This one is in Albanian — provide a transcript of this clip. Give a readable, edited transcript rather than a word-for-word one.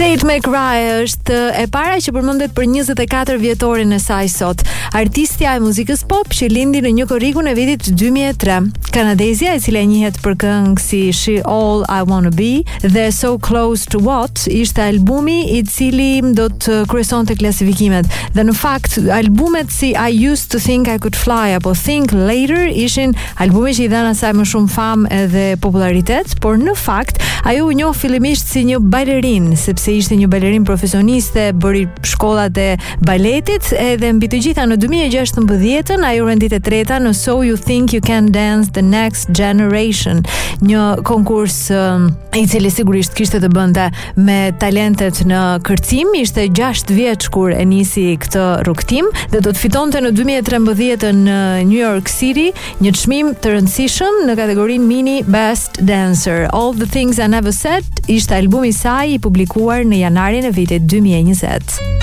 Tate McRae është e para që përmendet për 24 vjetorin e saj sot. Artistja e muzikës pop që lindi në një korrikun e vitit 2003. Kanadezja, e cila njihet për këngë si She All I Wanna Be dhe So Close to What, ishte albumi i cili do të kryesonte klasifikimet. Dhe në fakt, albumet si I Used to Think I Could Fly apo Think Later ishin albume që i dhanë asaj më shumë famë edhe popularitet, por në fakt ajo u njoh fillimisht si një balerinë, sepse ishte një balerin profesioniste, bëri shkollat e baletit, edhe mbi të gjitha në 2016 ajo rendit e treta në So You Think You Can Dance The Next Generation, një konkurs i cili sigurisht kishte të bënte me talentet në kërcim. Ishte 6 vjeç kur e nisi këtë rrugtim dhe do të fitonte në 2013 në New York City një çmim të rëndësishëm në kategorinë Mini Best Dancer. All the Things I Never Said ishte albumi i saj i publikuar në janarin e vitit 2020.